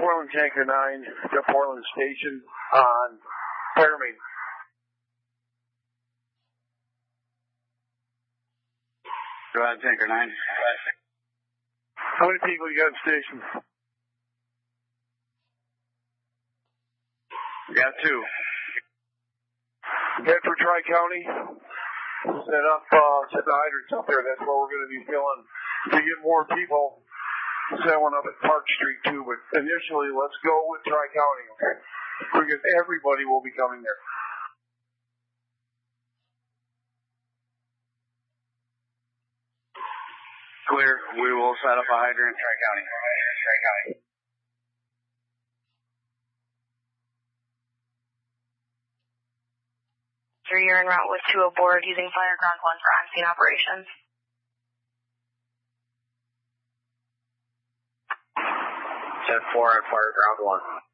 Portland Tanker 9 to Portland Station on fire main. Go ahead, Tanker 9. How many people you got in station? We got 2. Head for Tri-County. Set up, set the hydrants up there. That's what we're going to be filling. To get more people, set one up at Park Street too. But initially, let's go with Tri-County, okay? Because everybody will be coming there. Clear. We will set up a hydrant in Tri-County. You're en route with 2 aboard using Fireground 1 for on-scene operations. 10-4 on Fireground 1.